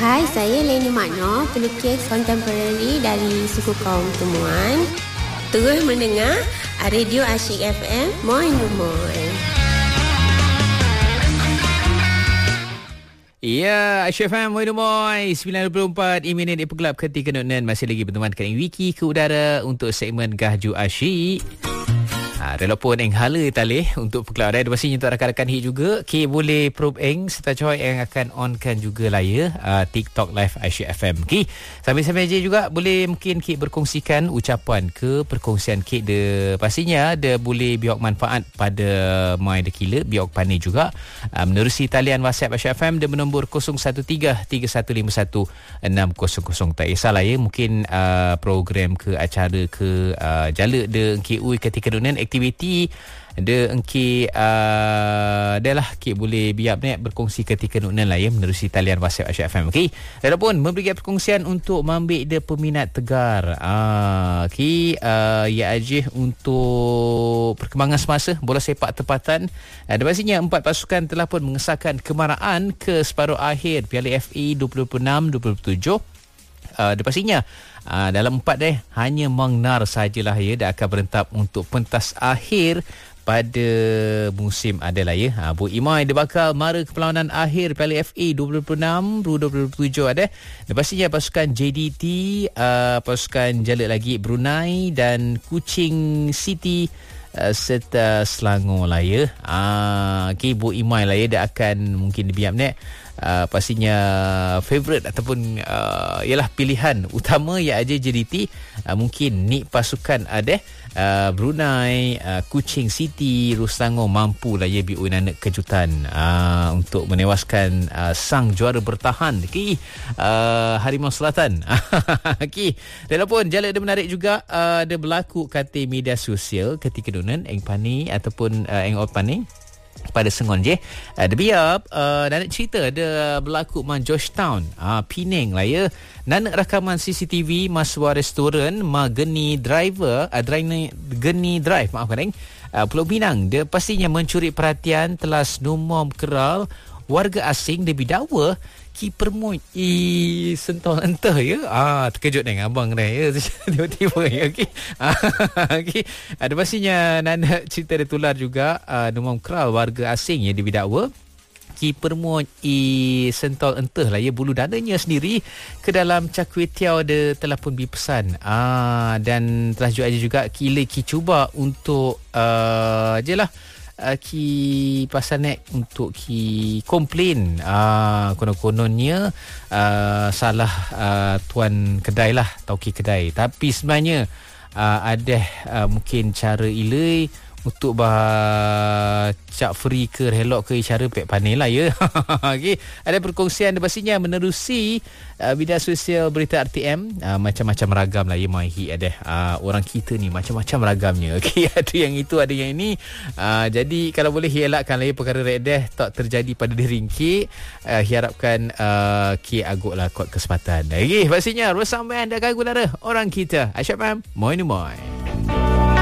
Hai, saya Leni Makno, pelukis kontemporari dari suku kaum Temuan. Terus mendengar Radio Asyik FM, Moi Moi. Ya, Asyik FM, Moi Moi 9.24 minit di Pegelap ketika Nunan masih lagi berteman dengan Wiki ke udara untuk segmen Gahju Asyik. Telefon Eng hala talih untuk Pegelap ada pastinya untuk rakan-rakan hit juga. Boleh probe Eng serta Choi yang akan onkan juga layar TikTok Live Asyik FM. Sambil-sambil je juga boleh mungkin Kik berkongsikan ucapan ke perkongsian Kik de pastinya dia boleh biok manfaat pada mai dekila biok pani juga. Menerusi talian WhatsApp Asyik FM dia bernombor 0113-3151-600. Tak kisahlah ya, mungkin program ke acara ke jala de Kik ui ketika dunia aktiviti dia engki dia lah Kik boleh biar ni berkongsi ketika nunan lah ya menerusi talian WhatsApp Asyik FM. Okey, dan pun memberi perkongsian untuk mengambil dia peminat tegar ya aje untuk perkembangan semasa bola sepak tempatan. Dan pastinya 4 pasukan telah pun mengesahkan kemaraan ke separuh akhir Piala FA 2026-2027. Pastinya dalam 4 hanya Mang Nar sajalah ya dia akan berentap untuk pentas akhir pada musim adalah ya. Bu Imai dia bakal mara ke perlawanan akhir Piala FA 2026-2027 ada. Dan pastinya pasukan JDT, pasukan Jalak lagi Brunei dan Kuching City serta Selangor lah ya. Bu Imai lah ya dia akan mungkin dibiap ni pastinya favorite ataupun ialah pilihan utama ya aja JDT. Mungkin ni pasukan ada Brunei, Kuching City, Selangor mampu lah ya biu nak kejutan untuk menewaskan sang juara bertahan Harimau Selatan. Dan pun jala dia menarik juga dia berlaku kata media sosial ketika dunan eng pani ataupun eng out pani pada sengon je dia biap dan nak cerita dia berlaku man Georgetown Penang lah ya. Nanak rakaman CCTV maswa restoran Geni Drive maafkan Pulau Pinang dia pastinya mencuri perhatian telas numom keral warga asing dia bidakwa permoy sentuh entah ya. Terkejut dengan abang dah ya tiba-tiba ya. Okey. Ada pastinya nana cerita dia tular juga numam keral warga asing yang didakwa permoy sentuh entah lah ya bulu dadanya sendiri ke dalam cakwetiau dia telah pun dipesan dan telah juga cuba untuk jelah pasal nek untuk komplain konon-kononnya salah tuan kedai lah atau kedai, tapi sebenarnya ada mungkin cara ilai untuk cak free ke relok ke cara pek panel lah ya. Okay. Ada perkongsian pastinya menerusi media sosial berita RTM macam-macam ragam lah ya Mahi ada orang kita ni macam-macam ragamnya. Okay. Ada yang itu ada yang ini jadi kalau boleh elakkan lah ya perkara redah tak terjadi pada diri Ki. Harapkan Ki agak lah kot kesempatan. Okay. Pastinya bersama anda kagu lara orang kita Asyik FM Moi Moi.